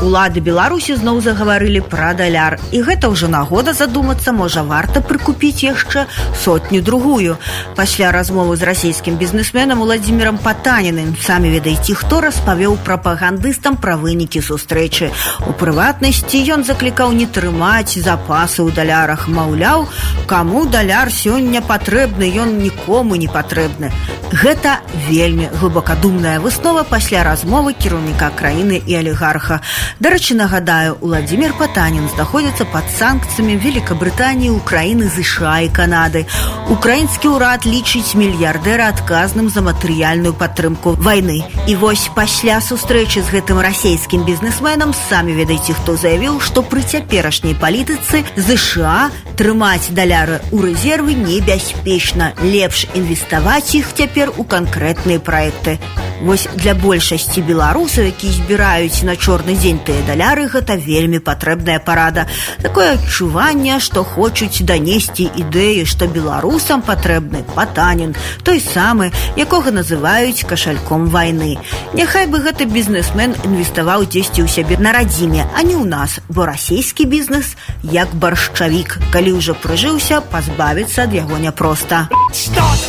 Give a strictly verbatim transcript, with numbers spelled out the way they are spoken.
Улады Беларусі зноў загаварылі пра даляр. І гэта ўжо нагода задумацца, можа, варта прыкупіць яшчэ сотню-другую. Пасля размовы з расійскім бізнесменам Уладзімірам Патаніным, самі ведаеце, хто распавёў прапагандыстам пра вынікі сустрэчы. У прыватнасці ён заклікаў не трымаць запасы ў далярах. Маўляў, каму даляр сёння патрэбны, ён нікому не патрэбны. Гэта вельмі глыбакадумная выснова пасля размовы кіраўніка краіны і алігарха. Дарэчы, нагадаю, Уладзімір Патанін знаходзіцца пад санкцыямі Великабрытаніі, Украіны, ЗША і Канады. Украінскі ўрад лічыць мільярдэра адказным за матэрыяльную падтрымку вайны. І вось пасля сустрэчы з гэтым расійскім бізнесменам самі ведаеце, хто заявіў, што пры цяперашняй палітыцы ЗША трымаць даляры ў рэзервы небяспечна. Лепш інвеставаць іх цяпер у канкрэтныя праекты. Вось для большасці беларусаў, якія збіраюць на чорны дзень тыя даляры, гэта вельмі патрэбная парада. Такое адчуванне, што хочуць данесці ідэю, што беларусам патрэбны Патанін, той самы, якога называюць кашальком вайны. Няхай бы гэты бізнесмен інвеставаў дзесьці ў сябе на радзіме, а не ў нас, бо расійскі бізнес як баршчавік. Калі ўжо прыжыўся, пазбавіцца ад яго няпроста.